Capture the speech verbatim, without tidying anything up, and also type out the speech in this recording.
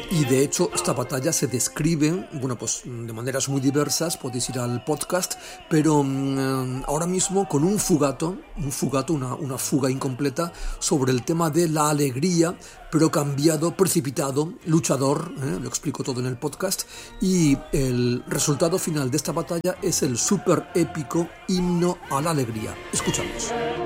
Y de hecho esta batalla se describe, bueno, pues de maneras muy diversas, podéis ir al podcast, pero um, ahora mismo con un fugato, un fugato, una, una fuga incompleta sobre el tema de la alegría, pero cambiado, precipitado, luchador, ¿eh? Lo explico todo en el podcast, y el resultado final de esta batalla es el súper épico himno a la alegría. Escuchamos.